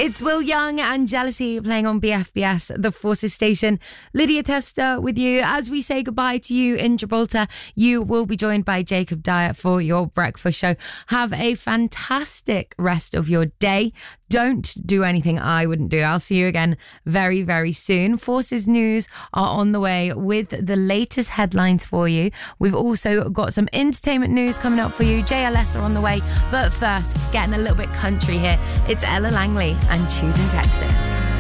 It's Will Young and Jealousy playing on BFBS, the Forces station. Lydia Tester with you. As we say goodbye to you in Gibraltar, you will be joined by Jacob Dyer for your breakfast show. Have a fantastic rest of your day. Don't do anything I wouldn't do. I'll see you again very, very soon. Forces News are on the way with the latest headlines for you. We've also got some entertainment news coming up for you. JLS are on the way. But first, getting a little bit country here. It's Ella Langley and Choosing Texas.